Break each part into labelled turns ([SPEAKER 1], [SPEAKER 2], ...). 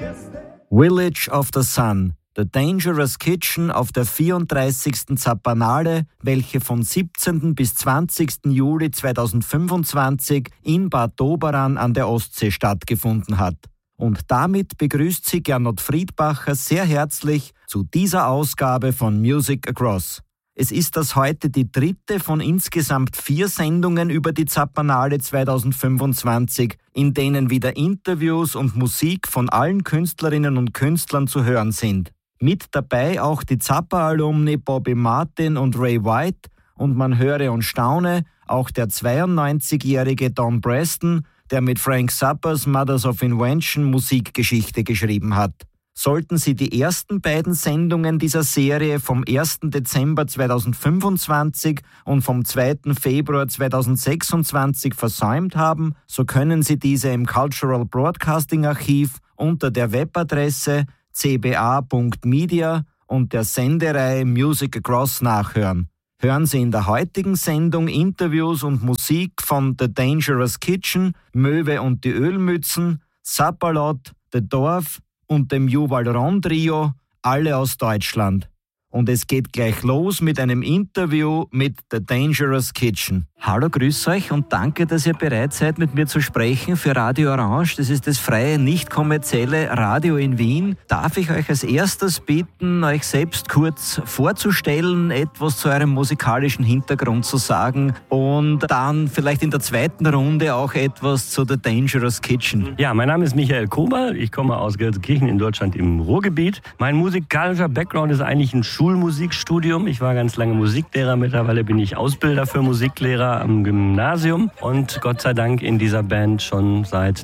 [SPEAKER 1] Village of the Sun, The Dangerous Kitchen auf der 34. Zappanale, welche von 17. bis 20. Juli 2025 in Bad Doberan an der Ostsee stattgefunden hat. Und damit begrüßt sie Gernot Friedbacher sehr herzlich zu dieser Ausgabe von Music Across. Es ist das heute die dritte von insgesamt 4 Sendungen über die Zappanale 2025, in denen wieder Interviews und Musik von allen Künstlerinnen und Künstlern zu hören sind. Mit dabei auch die Zappa-Alumni Bobby Martin und Ray White und man höre und staune, auch der 92-jährige Don Preston, der mit Frank Zappas Mothers of Invention Musikgeschichte geschrieben hat. Sollten Sie die ersten beiden Sendungen dieser Serie vom 1. Dezember 2025 und vom 2. Februar 2026 versäumt haben, so können Sie diese im Cultural Broadcasting Archiv unter der Webadresse cba.media und der Sendereihe Music Across nachhören. Hören Sie in der heutigen Sendung Interviews und Musik von The Dangerous Kitchen, Möwe und die Ölmützen, Sapperlot, The Dorf und dem Yuval Ron Trio, alle aus Deutschland. Und es geht gleich los mit einem Interview mit The Dangerous Kitchen. Hallo, grüß euch und danke, dass ihr bereit seid, mit mir zu sprechen für Radio Orange. Das ist das freie, nicht kommerzielle Radio in Wien. Darf ich euch als erstes bitten, euch selbst kurz vorzustellen, etwas zu eurem musikalischen Hintergrund zu sagen und dann vielleicht in der zweiten Runde auch etwas zu The Dangerous Kitchen.
[SPEAKER 2] Ja, mein Name ist Michael Kober. Ich komme aus Gelsenkirchen in Deutschland im Ruhrgebiet. Mein musikalischer Background ist eigentlich ein Schulmusikstudium. Ich war ganz lange Musiklehrer. Mittlerweile bin ich Ausbilder für Musiklehrer am Gymnasium und Gott sei Dank in dieser Band schon seit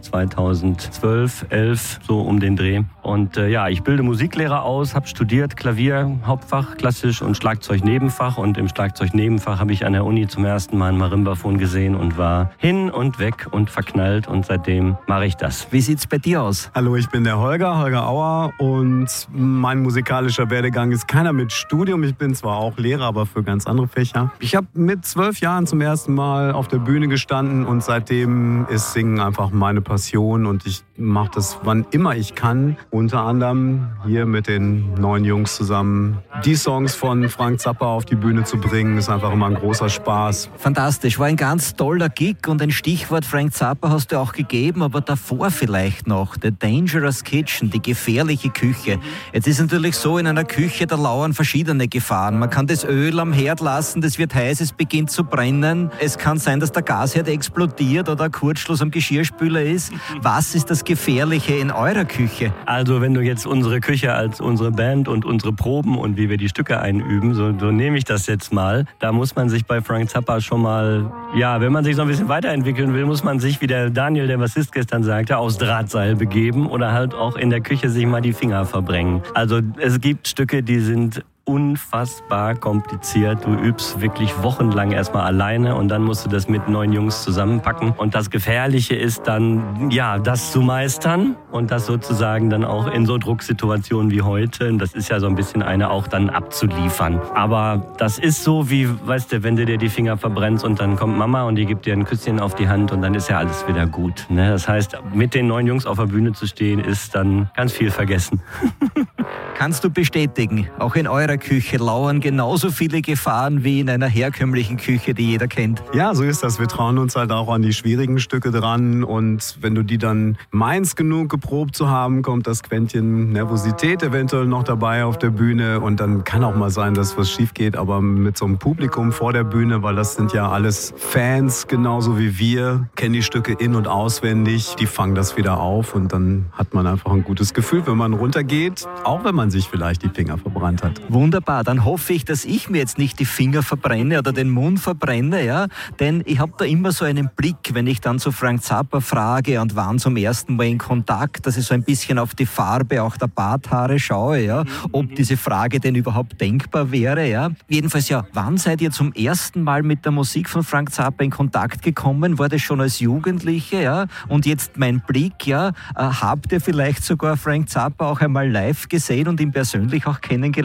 [SPEAKER 2] 2012, 11, so um den Dreh. Und ich bilde Musiklehrer aus, habe studiert Klavier, Hauptfach, klassisch und Schlagzeug Nebenfach. Und im Schlagzeug Nebenfach habe ich an der Uni zum ersten Mal ein Marimbaphon gesehen und war hin und weg und verknallt und seitdem mache ich das.
[SPEAKER 1] Wie sieht's bei dir aus?
[SPEAKER 3] Hallo, ich bin der Holger Auer und mein musikalischer Werdegang ist keiner mit Studium. Ich bin zwar auch Lehrer, aber für ganz andere Fächer. Ich habe mit 12 Jahren zum ersten Mal auf der Bühne gestanden und seitdem ist Singen einfach meine Passion und ich mache das, wann immer ich kann. Unter anderem hier mit den neuen Jungs zusammen die Songs von Frank Zappa auf die Bühne zu bringen, ist einfach immer ein großer Spaß.
[SPEAKER 1] Fantastisch, war ein ganz toller Gig und ein Stichwort Frank Zappa hast du auch gegeben, aber davor vielleicht noch The Dangerous Kitchen, die gefährliche Küche. Jetzt ist natürlich so, in einer Küche, da lauern verschiedene Gefahren. Man kann das Öl am Herd lassen, das wird heiß, es beginnt zu brennen. Es kann sein, dass der Gasherd explodiert oder ein Kurzschluss am Geschirrspüler ist. Was ist das Gefährliche in eurer Küche?
[SPEAKER 2] Also wenn du jetzt unsere Küche als unsere Band und unsere Proben und wie wir die Stücke einüben, so nehme ich das jetzt mal. Da muss man sich bei Frank Zappa schon mal, wenn man sich so ein bisschen weiterentwickeln will, muss man sich, wie der Daniel, der Bassist, gestern sagte, aufs Drahtseil begeben oder halt auch in der Küche sich mal die Finger verbrennen. Also es gibt Stücke, die sind unfassbar kompliziert. Du übst wirklich wochenlang erstmal alleine und dann musst du das mit 9 Jungs zusammenpacken. Und das Gefährliche ist dann, das zu meistern und das sozusagen dann auch in so Drucksituationen wie heute, und das ist ja so ein bisschen eine, auch dann abzuliefern. Aber das ist so wie, weißt du, wenn du dir die Finger verbrennst und dann kommt Mama und die gibt dir ein Küsschen auf die Hand und dann ist ja alles wieder gut. Ne? Das heißt, mit den 9 Jungs auf der Bühne zu stehen, ist dann ganz viel vergessen.
[SPEAKER 1] Kannst du bestätigen, auch in eurer Küche lauern genauso viele Gefahren wie in einer herkömmlichen Küche, die jeder kennt?
[SPEAKER 3] Ja, so ist das. Wir trauen uns halt auch an die schwierigen Stücke dran und wenn du die dann meinst, genug geprobt zu haben, kommt das Quäntchen Nervosität eventuell noch dabei auf der Bühne und dann kann auch mal sein, dass was schief geht, aber mit so einem Publikum vor der Bühne, weil das sind ja alles Fans, genauso wie wir, kennen die Stücke in- und auswendig, die fangen das wieder auf und dann hat man einfach ein gutes Gefühl, wenn man runtergeht, auch wenn man sich vielleicht die Finger verbrannt hat.
[SPEAKER 1] Wunderbar, dann hoffe ich, dass ich mir jetzt nicht die Finger verbrenne oder den Mund verbrenne, ja, denn ich habe da immer so einen Blick, wenn ich dann so Frank Zappa frage und waren zum ersten Mal in Kontakt, dass ich so ein bisschen auf die Farbe auch der Barthaare schaue, ja, ob diese Frage denn überhaupt denkbar wäre, ja. Jedenfalls, wann seid ihr zum ersten Mal mit der Musik von Frank Zappa in Kontakt gekommen? War das schon als Jugendliche, ja? Und jetzt mein Blick, habt ihr vielleicht sogar Frank Zappa auch einmal live gesehen und ihn persönlich auch kennengelernt?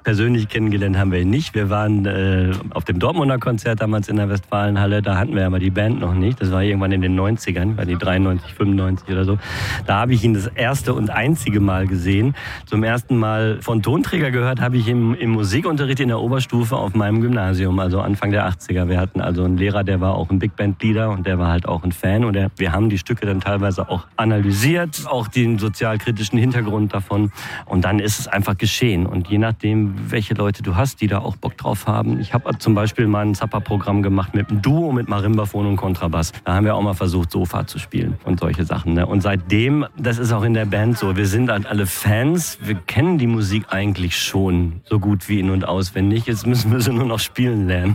[SPEAKER 2] persönlich kennengelernt haben wir ihn nicht. Wir waren auf dem Dortmunder Konzert damals in der Westfalenhalle. Da hatten wir aber die Band noch nicht. Das war irgendwann in den 90ern, war die 93, 95 oder so. Da habe ich ihn das erste und einzige Mal gesehen. Zum ersten Mal von Tonträger gehört habe ich ihn im Musikunterricht in der Oberstufe auf meinem Gymnasium, also Anfang der 80er. Wir hatten also einen Lehrer, der war auch ein Big Band Leader und der war halt auch ein Fan. Und wir haben die Stücke dann teilweise auch analysiert, auch den sozialkritischen Hintergrund davon. Und dann ist es einfach geschehen. Und je nachdem, welche Leute du hast, die da auch Bock drauf haben. Ich habe zum Beispiel mal ein Zappa-Programm gemacht mit einem Duo mit Marimbafon und Kontrabass. Da haben wir auch mal versucht, Sofa zu spielen und solche Sachen. Ne? Und seitdem, das ist auch in der Band so, wir sind halt alle Fans. Wir kennen die Musik eigentlich schon so gut wie in- und auswendig. Jetzt müssen wir sie nur noch spielen lernen.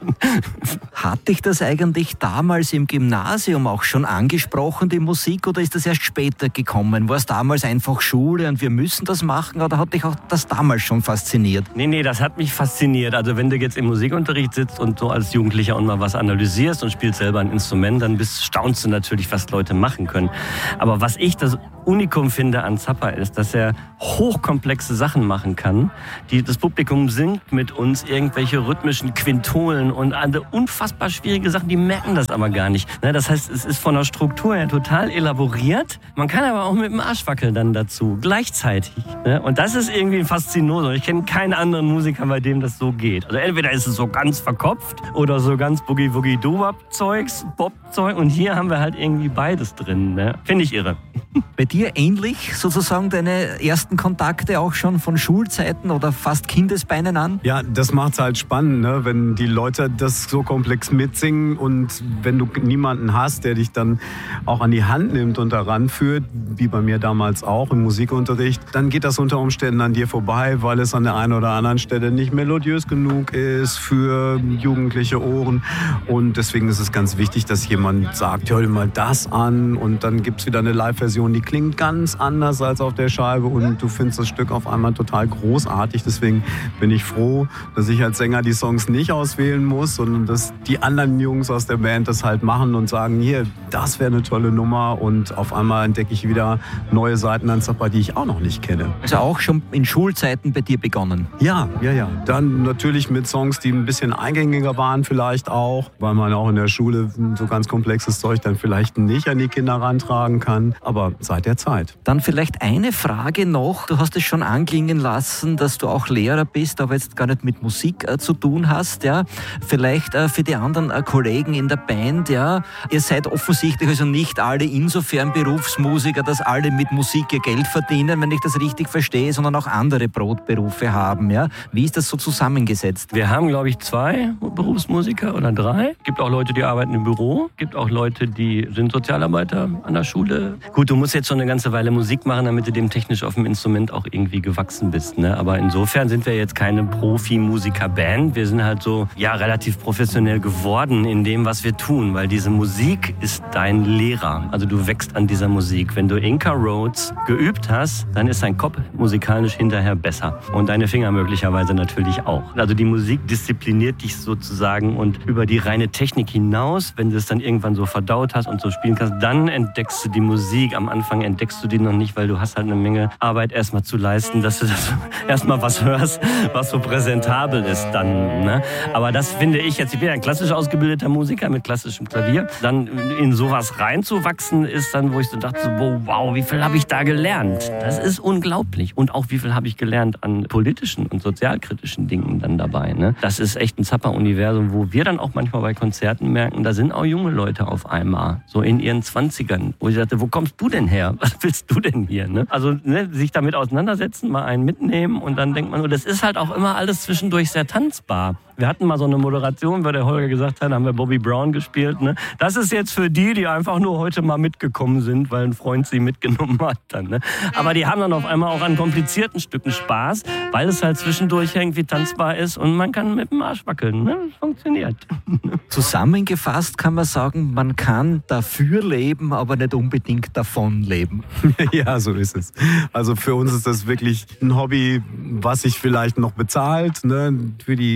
[SPEAKER 1] Hat dich das eigentlich damals im Gymnasium auch schon angesprochen, die Musik, oder ist das erst später gekommen? War es damals einfach Schule und wir müssen das machen, oder hat dich auch das damals schon fasziniert?
[SPEAKER 2] Nee, das hat mich fasziniert. Also wenn du jetzt im Musikunterricht sitzt und so als Jugendlicher und mal was analysierst und spielst selber ein Instrument, dann staunst du natürlich, was Leute machen können. Aber was ich das Unikum finde an Zappa ist, dass er hochkomplexe Sachen machen kann. Das Publikum singt mit uns irgendwelche rhythmischen Quintolen und andere unfassbar schwierige Sachen, die merken das aber gar nicht. Das heißt, es ist von der Struktur her total elaboriert. Man kann aber auch mit dem Arsch wackeln dann dazu, gleichzeitig. Und das ist irgendwie faszinierend. Ich kenne keinen anderen Musiker, bei dem das so geht. Also entweder ist es so ganz verkopft oder so ganz Boogie-Woogie-Doo-Wop-Zeugs, Pop-Zeug. Und hier haben wir halt irgendwie beides drin. Ne? Finde ich irre.
[SPEAKER 1] Bei dir ähnlich sozusagen deine ersten Kontakte auch schon von Schulzeiten oder fast Kindesbeinen an?
[SPEAKER 3] Ja, das macht's halt spannend, ne? Wenn die Leute das so komplex mitsingen und wenn du niemanden hast, der dich dann auch an die Hand nimmt und daran führt, wie bei mir damals auch im Musikunterricht, dann geht das unter Umständen an dir vorbei, weil es an der einen oder anderen Stelle nicht melodiös genug ist für jugendliche Ohren. Und deswegen ist es ganz wichtig, dass jemand sagt, hör dir mal das an, und dann gibt's wieder eine Live-Version, die klingt ganz anders als auf der Scheibe und du findest das Stück auf einmal total großartig. Deswegen bin ich froh, dass ich als Sänger die Songs nicht auswählen muss, sondern dass die anderen Jungs aus der Band das halt machen und sagen, hier, das wäre eine tolle Nummer, und auf einmal entdecke ich wieder neue Seiten an Zappa, die ich auch noch nicht kenne.
[SPEAKER 1] Also auch schon in Schulzeiten bei dir begonnen?
[SPEAKER 3] Ja. Dann natürlich mit Songs, die ein bisschen eingängiger waren vielleicht auch, weil man auch in der Schule so ganz komplexes Zeug dann vielleicht nicht an die Kinder rantragen kann, aber seit der Zeit.
[SPEAKER 1] Dann vielleicht eine Frage noch. Du hast es schon anklingen lassen, dass du auch Lehrer bist, aber jetzt gar nicht mit Musik zu tun hast. Ja? Vielleicht für die anderen Kollegen in der Band. Ja? Ihr seid offensichtlich also nicht alle insofern Berufsmusiker, dass alle mit Musik ihr Geld verdienen, wenn ich das richtig verstehe, sondern auch andere Brotberufe haben. Ja? Wie ist das so zusammengesetzt?
[SPEAKER 2] Wir haben, glaube ich, 2 Berufsmusiker oder 3. Es gibt auch Leute, die arbeiten im Büro. Es gibt auch Leute, die sind Sozialarbeiter an der Schule. Gut, du musst jetzt schon eine ganze Weile Musik machen, damit du dem technisch auf dem Instrument auch irgendwie gewachsen bist. Ne? Aber insofern sind wir jetzt keine Profi-Musiker-Band. Wir sind halt so, ja, relativ professionell geworden in dem, was wir tun. Weil diese Musik ist dein Lehrer. Also du wächst an dieser Musik. Wenn du Inca Rhodes geübt hast, dann ist dein Kopf musikalisch hinterher besser. Und deine Finger möglicherweise natürlich auch. Also die Musik diszipliniert dich sozusagen, und über die reine Technik hinaus, wenn du es dann irgendwann so verdaut hast und so spielen kannst, dann entdeckst du die Musik. Am Anfang entdeckst du die noch nicht, weil du hast halt eine Menge Arbeit erstmal zu leisten, dass du das erstmal was hörst, was so präsentabel ist dann. Ne? Aber das finde ich jetzt, ich bin ja ein klassisch ausgebildeter Musiker mit klassischem Klavier, dann in sowas reinzuwachsen ist dann, wo ich so dachte, so, wow, wie viel habe ich da gelernt? Das ist unglaublich. Und auch wie viel habe ich gelernt an politischen und sozialkritischen Dingen dann dabei. Ne? Das ist echt ein Zappa-Universum, wo wir dann auch manchmal bei Konzerten merken, da sind auch junge Leute auf einmal, so in ihren 20ern, wo ich sagte, wo kommst du denn her? Was willst du denn hier? Ne? Also sich damit auseinandersetzen, mal einen mitnehmen, und dann denkt man, das ist halt auch immer alles zwischendurch sehr tanzbar. Wir hatten mal so eine Moderation, wo der Holger gesagt hat, da haben wir Bobby Brown gespielt. Ne? Das ist jetzt für die einfach nur heute mal mitgekommen sind, weil ein Freund sie mitgenommen hat. Dann, ne? Aber die haben dann auf einmal auch an komplizierten Stücken Spaß, weil es halt zwischendurch irgendwie tanzbar ist und man kann mit dem Arsch wackeln. Ne? Das funktioniert.
[SPEAKER 1] Zusammengefasst kann man sagen, man kann dafür leben, aber nicht unbedingt davon leben.
[SPEAKER 3] Ja, so ist es. Also für uns ist das wirklich ein Hobby, was sich vielleicht noch bezahlt, ne? Für die Reisen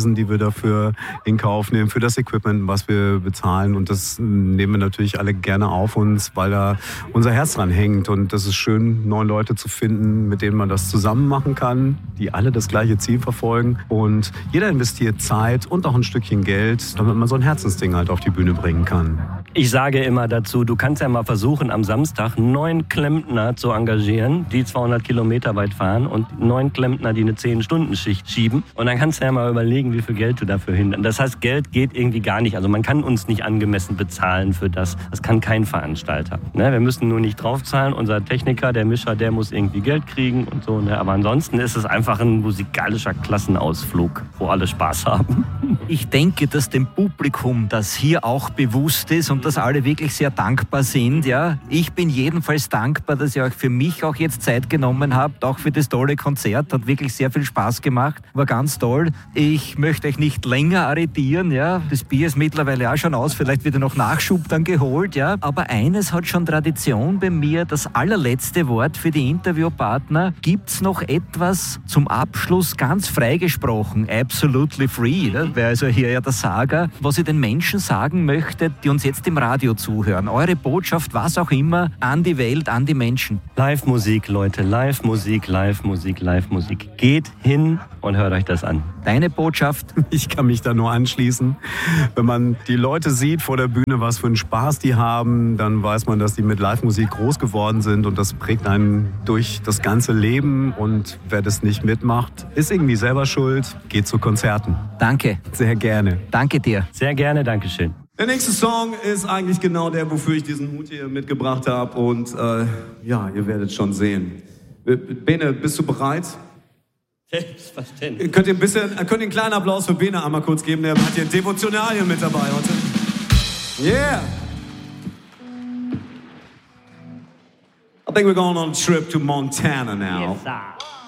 [SPEAKER 3] Reisen, die wir dafür in Kauf nehmen, für das Equipment, was wir bezahlen. Und das nehmen wir natürlich alle gerne auf uns, weil da unser Herz dran hängt. Und das ist schön, neue Leute zu finden, mit denen man das zusammen machen kann, die alle das gleiche Ziel verfolgen. Und jeder investiert Zeit und auch ein Stückchen Geld, damit man so ein Herzensding halt auf die Bühne bringen kann.
[SPEAKER 2] Ich sage immer dazu, du kannst ja mal versuchen, am Samstag 9 Klempner zu engagieren, die 200 Kilometer weit fahren und 9 Klempner, die eine 10-Stunden-Schicht schieben. Und dann kannst du ja mal überlegen, wie viel Geld du dafür hin. Das heißt, Geld geht irgendwie gar nicht. Also man kann uns nicht angemessen bezahlen für das. Das kann kein Veranstalter. Ne? Wir müssen nur nicht draufzahlen. Unser Techniker, der Mischer, der muss irgendwie Geld kriegen und so. Ne? Aber ansonsten ist es einfach ein musikalischer Klassenausflug, wo alle Spaß haben.
[SPEAKER 1] Ich denke, dass dem Publikum das hier auch bewusst ist und dass alle wirklich sehr dankbar sind. Ja? Ich bin jedenfalls dankbar, dass ihr euch für mich auch jetzt Zeit genommen habt, auch für das tolle Konzert. Hat wirklich sehr viel Spaß gemacht, war ganz toll. Ich möchte euch nicht länger arretieren. Ja? Das Bier ist mittlerweile auch schon aus, vielleicht wird noch Nachschub dann geholt. Ja? Aber eines hat schon Tradition bei mir, das allerletzte Wort für die Interviewpartner. Gibt's noch etwas zum Abschluss ganz freigesprochen, absolutely free, ne? Wäre also hier ja der Sager, was ihr den Menschen sagen möchtet, die uns jetzt im Radio zuhören. Eure Botschaft, was auch immer, an die Welt, an die Menschen.
[SPEAKER 2] Live-Musik, Leute, Live-Musik, Live-Musik, Live-Musik. Geht hin und hört euch das an.
[SPEAKER 1] Deine Botschaft?
[SPEAKER 3] Ich kann mich da nur anschließen. Wenn man die Leute sieht vor der Bühne, was für einen Spaß die haben, dann weiß man, dass die mit Live-Musik groß geworden sind und das prägt einen durch das ganze Leben. Und wer das nicht mitmacht, ist irgendwie selber schuld. Geht zu Konzerten.
[SPEAKER 1] Danke.
[SPEAKER 3] Sehr gerne.
[SPEAKER 1] Danke dir.
[SPEAKER 2] Sehr gerne, Dankeschön.
[SPEAKER 4] Der nächste Song ist eigentlich genau der, wofür ich diesen Hut hier mitgebracht habe. Und ja, ihr werdet schon sehen. Bene, bist du bereit?
[SPEAKER 2] Selbstverständlich.
[SPEAKER 4] Könnt ihr einen kleinen Applaus für Bene einmal kurz geben? Der hat hier Devotionalien mit dabei heute. Yeah! I think we're going on a trip to Montana now.
[SPEAKER 2] Yes, sir.